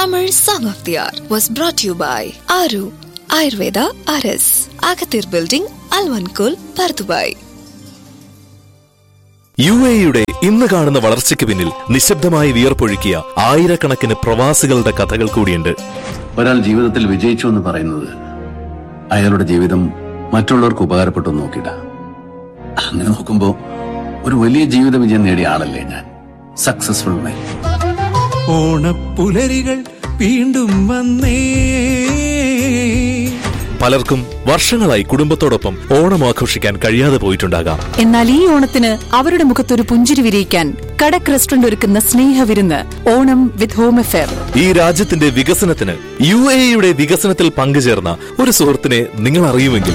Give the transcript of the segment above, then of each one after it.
Tamil Song of the Hour was brought to you by Aru Ayurveda RS, Agathir Building, Alvankul, Pardubai. UAE-യുടെ ഇന്ന് കാണുന്ന വളർച്ചയ്ക്ക് പിന്നിൽ നിശബ്ദമായി വിയർപ്പൊഴുക്കിയ ആയിരക്കണക്കിന് പ്രവാസികളുടെ കഥകൾ കൂടിയുണ്ട്. ഒരാൾ ജീവിതത്തിൽ വിജയിച്ചു എന്ന് പറയുന്നത് അയാളുടെ ജീവിതം മറ്റുള്ളവർക്ക് ഉപകാരപ്പെട്ടു നോക്കിയിട്ട. അങ്ങനെ നോക്കുമ്പോ ഒരു വലിയ ജീവിത വിജയം നേടിയ ആളല്ലേ ഞാൻ. സക്സസ്ഫുൾ മാൻ. ഓണപ്പുലരികൾ വീണ്ടും വന്നേ. പലർക്കും വർഷങ്ങളായി കുടുംബത്തോടൊപ്പം ഓണം ആഘോഷിക്കാൻ കഴിയാതെ പോയിട്ടുണ്ടാകാം. എന്നാൽ ഈ ഓണത്തിന് അവരുടെ മുഖത്തൊരു പുഞ്ചിരി വിരിയിക്കാൻ കടക് റെസ്റ്റോറന്റ് ഒരുക്കുന്ന സ്നേഹവിരുന്ന് ഓണം വിത്ത് ഹോം അഫെയർ. ഈ രാജ്യത്തിന്റെ വികസനത്തിന് UAE-യുടെ വികസനത്തിൽ പങ്കുചേർന്ന ഒരു സുഹൃത്തിനെ നിങ്ങൾ അറിയുമെങ്കിൽ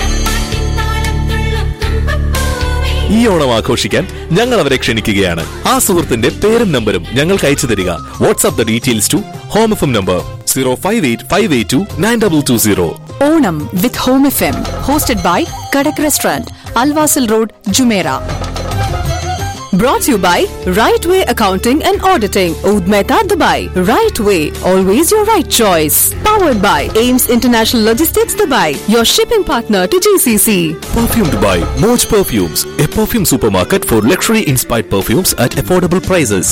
ഈ ഓണം ആഘോഷിക്കാൻ ഞങ്ങൾ അവരെ ക്ഷണിക്കുകയാണ്. ആ സുഹൃത്തിന്റെ പേരും നമ്പരും ഞങ്ങൾക്ക് അയച്ചു തരിക. WhatsApp the details to home F M number 05858292220. Onam with home FM, hosted by Kadak restaurant, Al Wasl road, Jumeirah. Brought to you by Right Way Accounting and Auditing, Oud Mehta, Dubai. Right Way, always your right choice. Powered by Ames International Logistics, Dubai, your shipping partner to GCC. Perfume Dubai, Moj Perfumes, a perfume supermarket for luxury-inspired perfumes at affordable prices.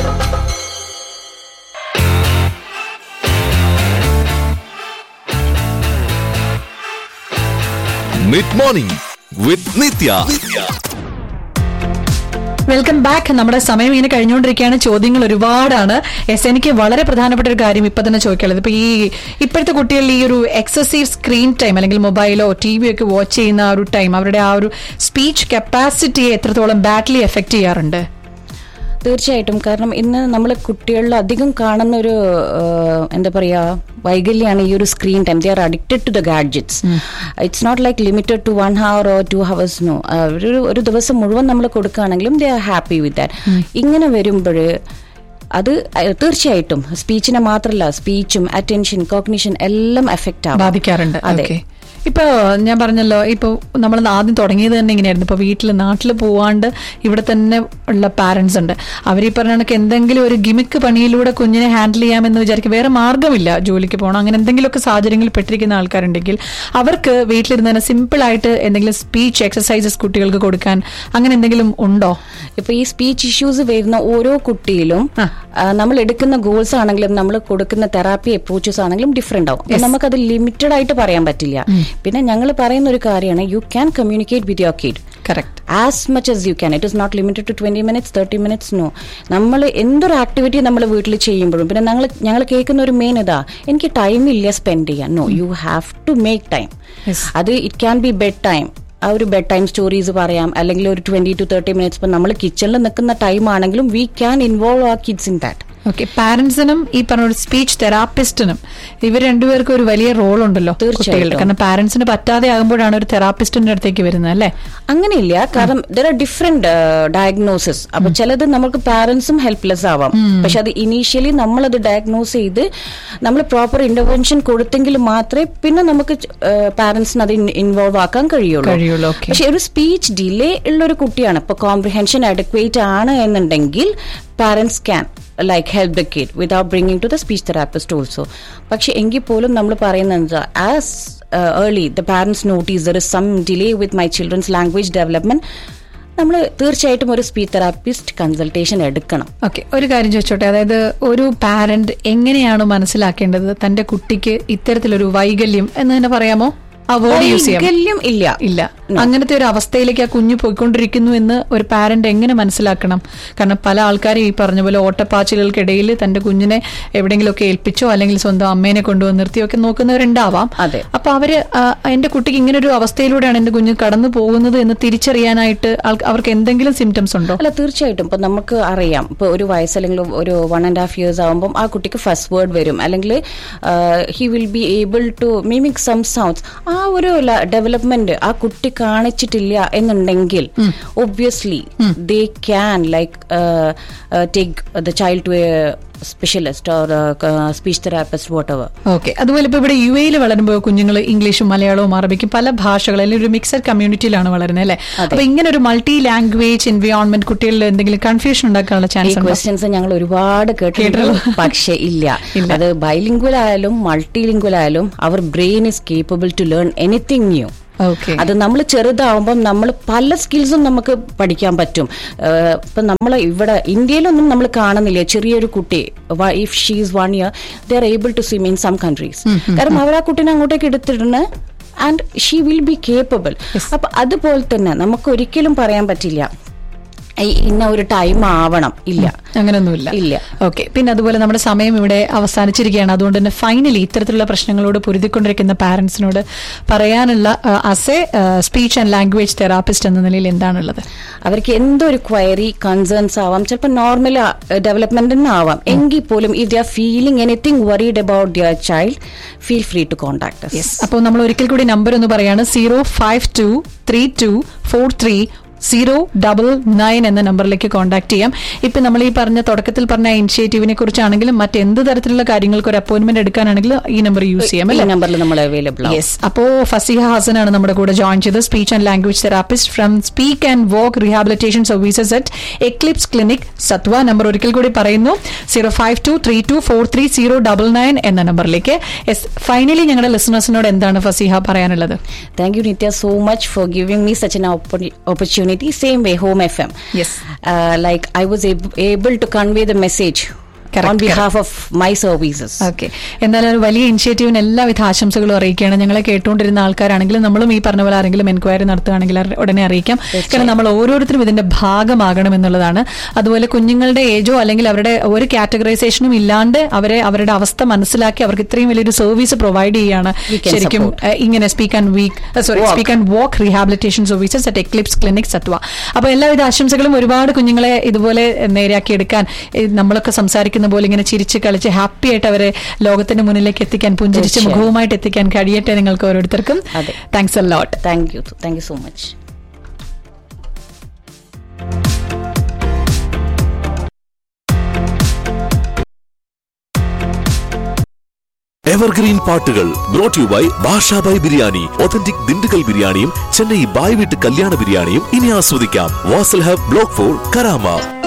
Mid Morning with Nitya. Welcome back. നമ്മുടെ സമയം ഇങ്ങനെ കഴിഞ്ഞുകൊണ്ടിരിക്കുകയാണ്. ചോദ്യങ്ങൾ ഒരുപാടാണ്. എനിക്ക് വളരെ പ്രധാനപ്പെട്ട ഒരു കാര്യം ഇപ്പൊ തന്നെ ചോദിക്കാനുള്ളത്, ഇപ്പൊ ഇപ്പോഴത്തെ കുട്ടികൾ ഈ ഒരു എക്സസീവ് സ്ക്രീൻ ടൈം അല്ലെങ്കിൽ മൊബൈലോ TV ഒക്കെ വാച്ച് ചെയ്യുന്ന ആ ഒരു ടൈം അവരുടെ ആ ഒരു സ്പീച്ച് കപ്പാസിറ്റിയെ എത്രത്തോളം ബാഡ്ലി എഫക്ട് ചെയ്യാറുണ്ട്? തീർച്ചയായിട്ടും. കാരണം ഇന്ന് നമ്മൾ കുട്ടികളിൽ അധികം കാണുന്ന ഒരു എന്താ പറയുക വൈകല്യമാണ് ഈ ഒരു screen time. They are addicted to the gadgets. It's not like limited to 1 hour or 2 hours. No, ഒരു ദിവസം മുഴുവൻ നമ്മൾ കൊടുക്കുകയാണെങ്കിലും they are happy with that. ഇങ്ങനെ വരുമ്പോൾ അത് തീർച്ചയായിട്ടും സ്പീച്ചിനെ മാത്രമല്ല, സ്പീച്ചും അറ്റൻഷൻ, കോഗ്നിഷൻ എല്ലാം എഫക്റ്റ് ബാധിക്കാറുണ്ട്. അതെ. ഇപ്പൊ ഞാൻ പറഞ്ഞല്ലോ, ഇപ്പൊ നമ്മൾ ആദ്യം തുടങ്ങിയത് തന്നെ ഇങ്ങനെയായിരുന്നു. ഇപ്പൊ നാട്ടിൽ പോവാണ്ട് ഇവിടെ തന്നെ ഉള്ള പാരന്റ്സ് ഉണ്ട്. അവർ ഈ പറഞ്ഞ കണക്ക് എന്തെങ്കിലും ഒരു ഗിമിക്ക് പണിയിലൂടെ കുഞ്ഞിനെ ഹാൻഡിൽ ചെയ്യാമെന്ന് വിചാരിക്കും. വേറെ മാർഗ്ഗമില്ല, ജോലിക്ക് പോകണം, അങ്ങനെ എന്തെങ്കിലുമൊക്കെ സാഹചര്യങ്ങളിൽ പെട്ടിരിക്കുന്ന ആൾക്കാരുണ്ടെങ്കിൽ അവർക്ക് വീട്ടിലിരുന്ന് തന്നെ സിമ്പിൾ ആയിട്ട് എന്തെങ്കിലും സ്പീച്ച് എക്സസൈസസ് കുട്ടികൾക്ക് കൊടുക്കാൻ അങ്ങനെ എന്തെങ്കിലും ഉണ്ടോ? ഇപ്പൊ ഈ സ്പീച്ച് ഇഷ്യൂസ് വരുന്ന ഓരോ കുട്ടിയിലും നമ്മൾ എടുക്കുന്ന ഗോൾസ് ആണെങ്കിലും നമ്മൾ കൊടുക്കുന്ന തെറാപ്പി അപ്രോച്ചസ് ആണെങ്കിലും ഡിഫറെന്റ് ആവും. നമുക്കത് ലിമിറ്റഡ് ആയിട്ട് പറയാൻ പറ്റില്ല. പിന്നെ ഞങ്ങൾ പറയുന്ന ഒരു കാര്യമാണ്, you can communicate with your kid as much as you can. It is not limited to 20 minutes 30 minutes. No, നമ്മൾ എന്തൊരു ആക്ടിവിറ്റി നമ്മൾ വീട്ടിൽ ചെയ്യുമ്പോഴും പിന്നെ ഞങ്ങൾ കേൾക്കുന്ന ഒരു മെയിൻ ഇതാ, എനിക്ക് ടൈം ഇല്ല സ്പെൻഡ് ചെയ്യാൻ. No, you have to make time. അത് it can be bed time. ആ ഒരു ബെഡ് ടൈം സ്റ്റോറീസ് പറയാം, അല്ലെങ്കിൽ ഒരു 20 to 30 minutes. ഇപ്പം നമ്മൾ കിച്ചണിൽ നിൽക്കുന്ന ടൈം ആണെങ്കിലും we can involve our kids in that. Okay, പാരന്റ്സിനും ഈ പറഞ്ഞ സ്പീച്ച് തെറാപ്പിസ്റ്റിനും ഇവർ രണ്ടുപേർക്കും ഒരു വലിയ റോൾ ഉണ്ടല്ലോ തീർച്ചയായിട്ടും. കാരണം പാരന്റ്സിന് പറ്റാതെ ആകുമ്പോഴാണ് ഒരു തെറാപ്പിസ്റ്റിന്റെ അടുത്തേക്ക് വരുന്നത് അല്ലേ? അങ്ങനെയില്ല, കാരണം ദർ ആർ ഡിഫറെന്റ് ഡയഗ്നോസിസ്. അപ്പൊ ചിലത് നമുക്ക് പാരന്റ്സും ഹെൽപ്ലെസ് ആവാം. പക്ഷെ അത് ഇനീഷ്യലി നമ്മളത് ഡയഗ്നോസ് ചെയ്ത് നമ്മൾ പ്രോപ്പർ ഇന്റർവെൻഷൻ കൊടുത്തെങ്കിൽ മാത്രമേ പിന്നെ നമുക്ക് പാരന്റ്സിന് അത് ഇൻവോൾവ് ആക്കാൻ കഴിയുള്ളൂ. പക്ഷെ ഒരു സ്പീച്ച് ഡിലേ ഉള്ള ഒരു കുട്ടിയാണ്, ഇപ്പൊ കോംപ്രിഹെൻഷൻ അഡക്വേറ്റ് ആണ് എന്നുണ്ടെങ്കിൽ parents can like help the kid without bringing to the speech therapist also. പക്ഷെ എങ്കിൽ പോലും നമ്മൾ പറയുന്നത് as early the parents notice there is some delay with my children's language development, നമ്മൾ തീർച്ചയായിട്ടും ഒരു സ്പീച്ച് തെറാപ്പിസ്റ്റ് കൺസൾട്ടേഷൻ എടുക്കണം. ഓക്കെ, ഒരു കാര്യം ചോദിച്ചോട്ടെ, അതായത് ഒരു പാരന്റ് എങ്ങനെയാണ് മനസ്സിലാക്കേണ്ടത് തന്റെ കുട്ടിക്ക് ഇത്തരത്തിലൊരു വൈകല്യം എന്ന് തന്നെ പറയാമോ? ഇല്ല, അങ്ങനത്തെ ഒരു അവസ്ഥയിലേക്ക് ആ കുഞ്ഞു പോയിക്കൊണ്ടിരിക്കുന്നു എന്ന് ഒരു പാരന്റ് എങ്ങനെ മനസ്സിലാക്കണം? കാരണം പല ആൾക്കാരും ഈ പറഞ്ഞ പോലെ ഓട്ടപ്പാച്ചിലുകൾക്കിടയിൽ തന്റെ കുഞ്ഞിനെ എവിടെയെങ്കിലുമൊക്കെ ഏൽപ്പിച്ചോ അല്ലെങ്കിൽ സ്വന്തം അമ്മേനെ കൊണ്ടുവന്ന് നിർത്തിയോ ഒക്കെ നോക്കുന്നവരുണ്ടാവാം. അപ്പൊ അവര് എന്റെ കുട്ടിക്ക് ഇങ്ങനെ ഒരു അവസ്ഥയിലൂടെയാണ് എന്റെ കുഞ്ഞ് കടന്നു പോകുന്നത് എന്ന് തിരിച്ചറിയാനായിട്ട് അവർക്ക് എന്തെങ്കിലും സിംറ്റംസ് ഉണ്ടോ? അല്ല, തീർച്ചയായിട്ടും. ഇപ്പൊ നമുക്ക് അറിയാം, ഇപ്പൊ ഒരു വയസ്സ് അല്ലെങ്കിൽ ഒരു 1.5 years ആകുമ്പോൾ ആ കുട്ടിക്ക് ഫസ്റ്റ് വേർഡ് വരും, അല്ലെങ്കിൽ he will be able to mimic some sounds. ആ ഒരു ഡെവലപ്മെന്റ് ആ കുട്ടി കാണിച്ചിട്ടില്ല എന്നുണ്ടെങ്കിൽ obviously they can like take the child to A specialist or speech therapist whatever. Okay. അതുപോലെ ഇപ്പൊ ഇവിടെ UAE വളരുമ്പോൾ കുഞ്ഞുങ്ങൾ ഇംഗ്ലീഷും മലയാളവും അറബിക്കും പല ഭാഷകൾ അല്ലെങ്കിൽ ഒരു മിക്സഡ് കമ്മ്യൂണിറ്റിയിലാണ് വളരുന്നത് അല്ലേ? അപ്പൊ ഇങ്ങനെ ഒരു മൾട്ടി ലാംഗ്വേജ് എൻവയോൺമെന്റ് കുട്ടികളിൽ എന്തെങ്കിലും കൺഫ്യൂഷൻ ഉണ്ടാക്കാനുള്ള ചാൻസ് ഉണ്ടോ? ക്വസ്റ്റ്യൻസ് ഞങ്ങൾ ഒരുപാട് കേട്ടിട്ടുള്ളൂ, പക്ഷേ ഇല്ല. അത് ബൈലിംഗ്വൽ ആയാലും മൾട്ടിലിംഗ്വൽ ആയാലും അവർ brain is capable to learn anything new. അത് നമ്മൾ ചെറുതാവുമ്പം നമ്മൾ പല സ്കിൽസും നമുക്ക് പഠിക്കാൻ പറ്റും. ഇപ്പൊ നമ്മൾ ഇവിടെ ഇന്ത്യയിലൊന്നും നമ്മൾ കാണുന്നില്ല ചെറിയൊരു കുട്ടി if she is 1 year they are able to swim in some countries. കാരണം അവർ ആ കുട്ടീനെ അങ്ങോട്ടേക്ക് എടുത്തിട്ടുണ്ട് and she will be capable. അപ്പൊ അതുപോലെ തന്നെ നമുക്ക് ഒരിക്കലും പറയാൻ പറ്റില്ല ഇന്ന ഒരു ടൈം ആവണം, ഇല്ല, അങ്ങനെയൊന്നുമില്ല. ഇല്ല. ഓക്കെ. പിന്നെ അതുപോലെ നമ്മുടെ സമയം ഇവിടെ അവസാനിച്ചിരിക്കുകയാണ്. അതുകൊണ്ട് തന്നെ ഫൈനലി ഇത്തരത്തിലുള്ള പ്രശ്നങ്ങളോട് പൊരുതിക്കൊണ്ടിരിക്കുന്ന പാരന്റ്സിനോട് പറയാനുള്ള as A speech and language therapist എന്ന നിലയിൽ എന്താണുള്ളത്? അവർക്ക് എന്തൊരു ക്വയറി കൺസേൺസ് ആവാം, ചിലപ്പോൾ നോർമൽ ഡെവലപ്മെന്റിന് ആവാം, എങ്കിൽ പോലും if they are feeling anything worried about their child feel free to contact us. അപ്പോൾ നമ്മൾ ഒരിക്കൽ കൂടി നമ്പർ ഒന്ന് പറയാണ് 05232432099 എന്ന നമ്പറിലേക്ക് കോൺടാക്ട് ചെയ്യാം. ഇപ്പൊ നമ്മൾ ഈ പറഞ്ഞ തുടക്കത്തിൽ പറഞ്ഞ ഇനിഷ്യേറ്റീവിനെ കുറിച്ചാണെങ്കിലും മറ്റെന്ത് തരത്തിലുള്ള കാര്യങ്ങൾക്ക് ഒരു അപ്പോയിന്റ്മെന്റ് എടുക്കാനാണെങ്കിലും ഈ നമ്പർ യൂസ് ചെയ്യാം. നമ്പറിൽ നമ്മൾ അവൈലബിൾ. യെസ്. അപ്പോൾ ഫസിഹ ഹസൻ ആണ് നമ്മുടെ കൂടെ ജോയിൻ ചെയ്തത്, speech and language therapist from speak and walk rehabilitation services at Eclipse clinic Satwa. Number ഒരിക്കൽ കൂടി പറയുന്നു 05232432099 എന്ന നമ്പറിലേക്ക്. ഫൈനലി ഞങ്ങളുടെ ലിസണേഴ്സിനോട് എന്താണ് ഫസിഹ പറയാനുള്ളത്? Thank you Nithya so much for giving me such an opportunity. Same way Home FM. Yes. Like I was able to convey the message on behalf of my services. Okay. എന്തായാലും ഒരു വലിയ ഇനിഷ്യേറ്റീവിന് എല്ലാവിധ ആശംസകളും അറിയിക്കുകയാണ്. ഞങ്ങളെ കേട്ടുകൊണ്ടിരുന്ന ആൾക്കാരാണെങ്കിലും നമ്മളും ഈ പറഞ്ഞ പോലെ ആരെങ്കിലും എൻക്വയറി നടത്തുകയാണെങ്കിൽ ഉടനെ അറിയിക്കാം. കാരണം നമ്മൾ ഓരോരുത്തരും ഇതിന്റെ ഭാഗമാകണം എന്നുള്ളതാണ്. അതുപോലെ കുഞ്ഞുങ്ങളുടെ ഏജോ അല്ലെങ്കിൽ അവരുടെ ഒരു കാറ്റഗറൈസേഷനും ഇല്ലാണ്ട് അവരെ അവരുടെ അവസ്ഥ മനസ്സിലാക്കി അവർക്ക് ഇത്രയും വലിയൊരു സർവീസ് പ്രൊവൈഡ് ചെയ്യുകയാണ് ശരിക്കും ഇങ്ങനെ speak and walk rehabilitation services at Eclipse clinic സത്വ. അപ്പൊ എല്ലാവിധ ആശംസകളും. ഒരുപാട് കുഞ്ഞുങ്ങളെ ഇതുപോലെ നേരെയാക്കിയെടുക്കാൻ നമ്മളൊക്കെ സംസാരിക്കുന്ന പോലെ ഇങ്ങനെ ചിരിച്ച് കളിച്ച് ഹാപ്പി ആയിട്ട് അവരെ ലോകത്തിന്റെ മുന്നിലേക്ക് എത്തിക്കാൻ, പുഞ്ചിരിച്ച് മുഖവുമായിട്ട് എത്തിക്കാൻ കഴിയട്ടെ നിങ്ങൾക്ക് ഓരോരുത്തർക്കും. Thanks a lot. Thank you so much. Evergreen പാട്ടുകൾ brought you by Basha Bhai biryani. Authentic Dindigul ബിരിയാണിയും ചെന്നൈ ബായ് വീട്ട് കല്യാണ ബിരിയാണിയും ഇനി ആസ്വദിക്കാം വാസൽ ഹബ് ബ്ലോക്ക് 4 കരാമ.